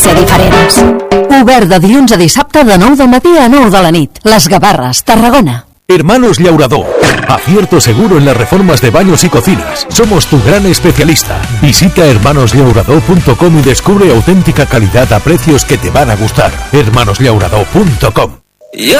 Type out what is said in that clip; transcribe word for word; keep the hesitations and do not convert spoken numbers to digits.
Ser diferents. Obert de dilluns a dissabte de nou del matí a nou de la nit. Les Gavarres, Tarragona. Hermanos Llaurador. Acierto seguro en las reformas de baños y cocinas. Somos tu gran especialista. Visita hermanos llaurador punto com y descubre auténtica calidad a precios que te van a gustar. hermanos llaurador punto com. Yo